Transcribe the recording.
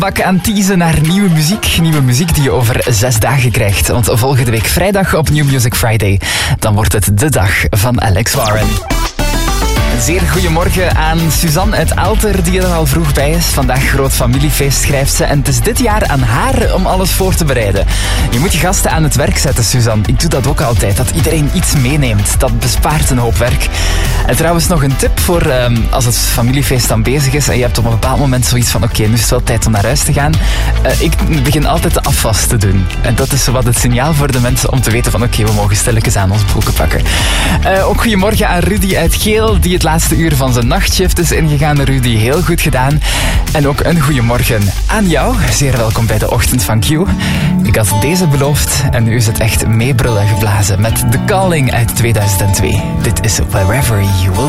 Pak aan teasen naar nieuwe muziek. Nieuwe muziek die je over 6 dagen krijgt. Want volgende week vrijdag op New Music Friday. Dan wordt het de dag van Alex Warren. Een zeer goedemorgen aan Suzanne uit Alter, die er al vroeg bij is. Vandaag groot familiefeest, schrijft ze. En het is dit jaar aan haar om alles voor te bereiden. Je moet je gasten aan het werk zetten, Suzanne. Ik doe dat ook altijd, dat iedereen iets meeneemt. Dat bespaart een hoop werk. En trouwens nog een tip voor als het familiefeest dan bezig is en je hebt op een bepaald moment zoiets van oké, nu is het wel tijd om naar huis te gaan. Ik begin altijd de afwas te doen. En dat is wat het signaal voor de mensen om te weten van oké, we mogen stilletjes aan ons broeken pakken. Ook goedemorgen aan Rudy uit Geel, die het laatste uur van zijn nachtshift is ingegaan. Rudy, heel goed gedaan. En ook een goedemorgen aan jou. Zeer welkom bij de Ochtend van Q. Ik had deze beloofd en nu is het echt meebrullen geblazen met The Calling uit 2002. Dit is Wherever You Will